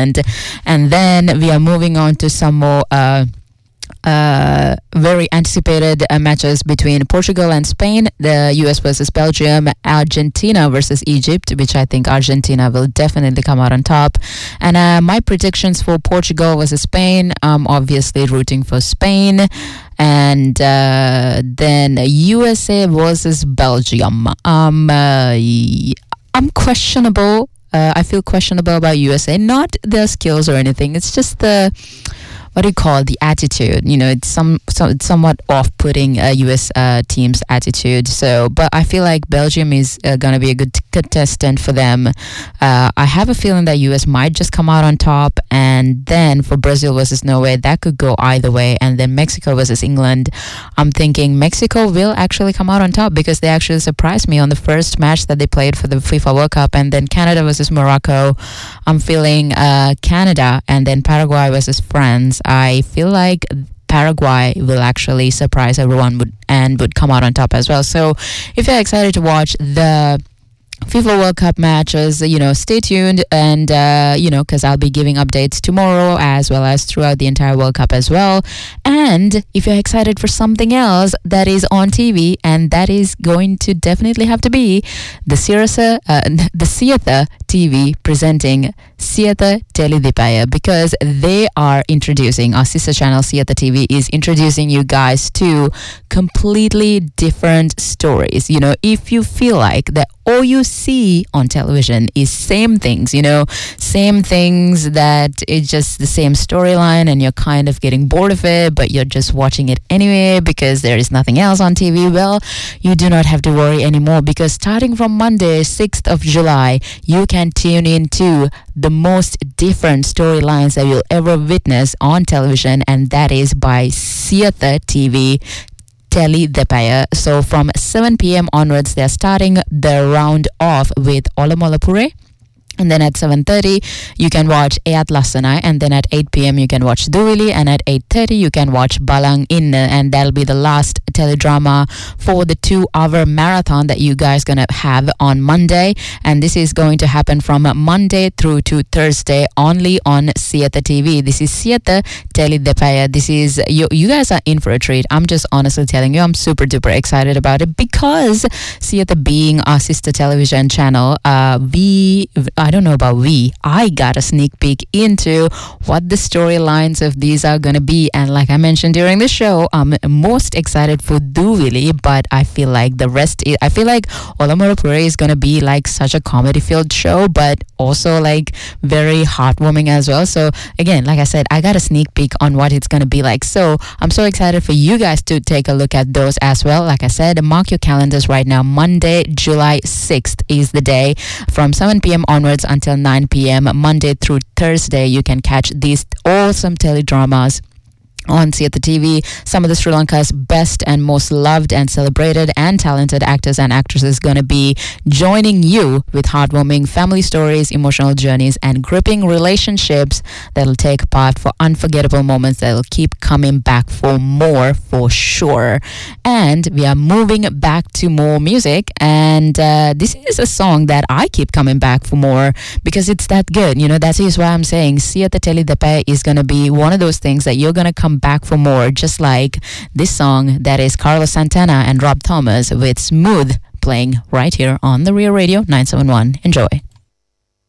England. And then we are moving on to some more very anticipated matches between Portugal and Spain, the US versus Belgium, Argentina versus Egypt, which I think Argentina will definitely come out on top. And my predictions for Portugal versus Spain, I'm obviously rooting for Spain. And then USA versus Belgium. I'm questionable. I feel questionable about USA. Not their skills or anything. It's just what do you call it? The attitude? You know, it's it's somewhat off-putting U.S. Team's attitude. So, but I feel like Belgium is going to be a good contestant for them. I have a feeling that U.S. might just come out on top, and then for Brazil versus Norway, that could go either way. And then Mexico versus England, I'm thinking Mexico will actually come out on top because they actually surprised me on the first match that they played for the FIFA World Cup. And then Canada versus Morocco, I'm feeling Canada, and then Paraguay versus France. I feel like Paraguay will actually surprise everyone would come out on top as well. So if you're excited to watch the FIFA World Cup matches, stay tuned and, because I'll be giving updates tomorrow as well as throughout the entire World Cup as well. And if you're excited for something else that is on TV, and that is going to definitely have to be the Sietha TV presenting Sietha Telidipaya, because they are introducing, our sister channel Sietha TV is introducing you guys to completely different stories. If you feel like that all you see on television is same things that it's just the same storyline and you're kind of getting bored of it, but you're just watching it anyway because there is nothing else on TV, well, you do not have to worry anymore, because starting from Monday, 6th of July, you can tune into the most different storylines that you'll ever witness on television, and that is by Sietha TV Telidipaya. So from 7 p.m. onwards, they're starting the round off with Olamolapure. And then at 7:30, you can watch Eyat Lasanai. And then at 8 p.m, you can watch Duvili. And at 8:30, you can watch Balang Inna. And that'll be the last teledrama for the 2-hour marathon that you guys going to have on Monday. And this is going to happen from Monday through to Thursday only on Sietha TV. This is Sietha Telidipaya. This is, you guys are in for a treat. I'm just honestly telling you, I'm super duper excited about it, because Sietha being our sister television channel, I don't know about I got a sneak peek into what the storylines of these are going to be. And like I mentioned during the show, I'm most excited for Duvili, but I feel like I feel like Olamolapure is going to be like such a comedy-filled show, but also like very heartwarming as well. So again, like I said, I got a sneak peek on what it's going to be like. So I'm so excited for you guys to take a look at those as well. Like I said, mark your calendars right now. Monday, July 6th is the day from 7 p.m. onwards until 9 p.m. Monday through Thursday. You can catch these awesome teledramas on Sietha TV. Some of the Sri Lanka's best and most loved and celebrated and talented actors and actresses going to be joining you with heartwarming family stories, emotional journeys, and gripping relationships that'll take part for unforgettable moments that'll keep coming back for more, for sure. And we are moving back to more music, and this is a song that I keep coming back for more because it's that good. That is why I'm saying Sietha Telidipaya is going to be one of those things that you're going to come back for more, just like this song that is Carlos Santana and Rob Thomas with Smooth, playing right here on the Real Radio 971. Enjoy.